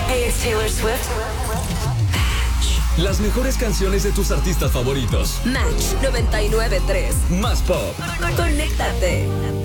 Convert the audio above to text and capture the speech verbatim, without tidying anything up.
Hey, it's Taylor Swift. Las mejores canciones de tus artistas favoritos. Match noventa y nueve punto tres. Más pop. Conéctate.